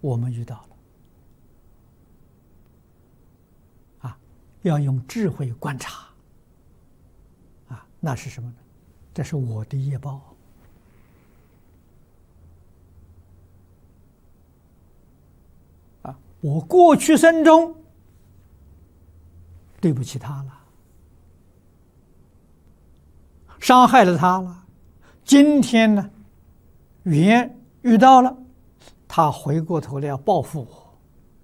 我们遇到了要用智慧观察那是什么呢？这是我的业报我过去生中对不起他了，伤害了他了，今天呢缘遇到了，他回过头来要报复我，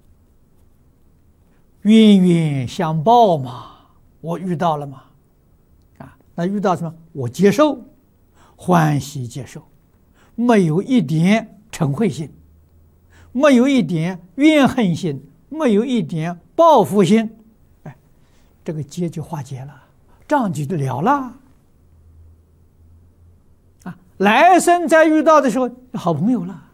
冤冤相报嘛，我遇到了嘛，那遇到什么？我接受，欢喜接受，没有一点嗔恚心，没有一点怨恨心，没有一点报复心，这个结就化解了，账就了了。来生再遇到的时候，好朋友了。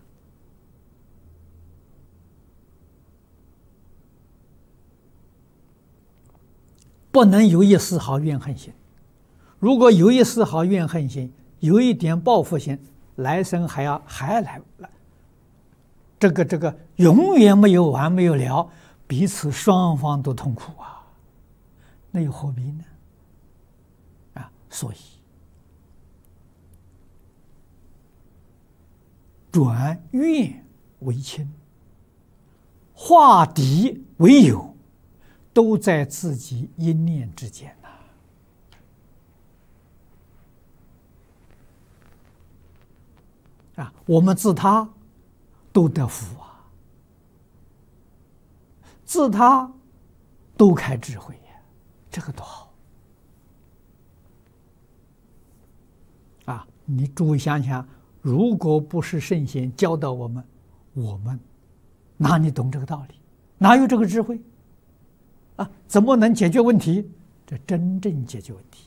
不能有一丝毫怨恨心，如果有一丝毫怨恨心，有一点报复心，来生还来，这个永远没有完没有了，彼此双方都痛苦那又何必呢？所以转怨为亲，化敌为友，都在自己一念之间我们自他都得福自他都开智慧这个多好你诸位想想，如果不是圣贤教导我们，我们哪里懂这个道理？哪有这个智慧怎么能解决问题？这真正解决问题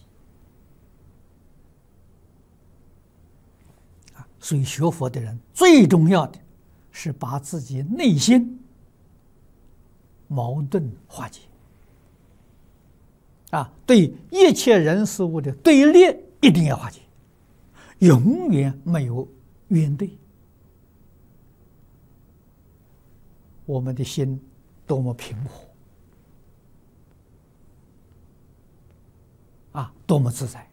所以学佛的人最重要的是把自己内心矛盾化解对一切人事物的对立一定要化解，永远没有怨对。我们的心多么平和多么自在，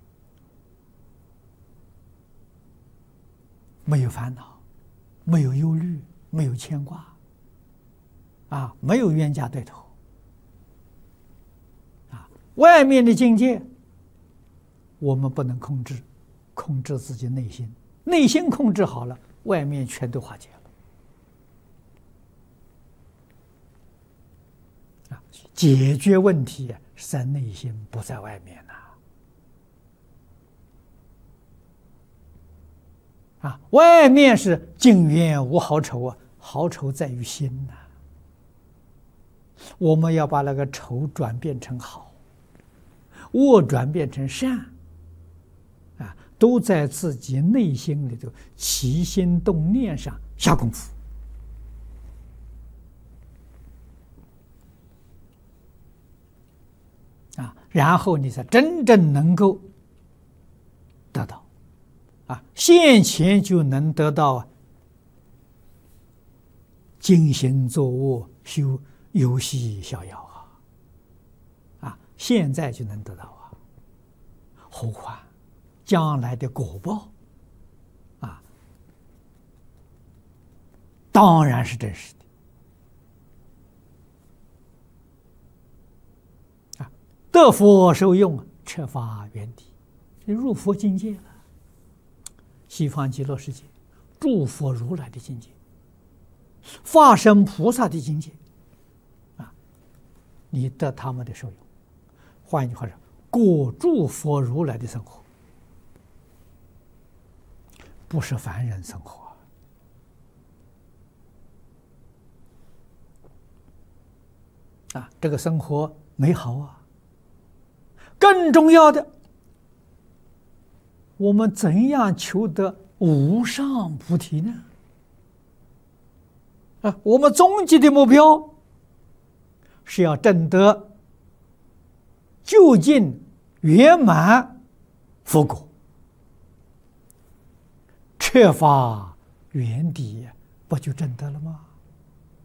没有烦恼，没有忧虑，没有牵挂没有冤家对头外面的境界我们不能控制，控制自己内心，内心控制好了，外面全都化解了解决问题是在内心，不在外面外面是近冤无好仇好仇在于心我们要把那个仇转变成好，恶转变成善都在自己内心里头起心动念上下功夫然后你才真正能够得到现前就能得到静心坐卧修游戏逍遥现在就能得到何况将来的果报当然是真实的得佛受用彻发圆体，入佛境界了，西方极乐世界诸佛如来的境界，化身菩萨的境界你得他们的受用，换一句话说，过诸佛如来的生活，不是凡人生活这个生活美好更重要的，我们怎样求得无上菩提呢？我们终极的目标是要证得究竟圆满佛果，彻发圆底，不就证得了吗？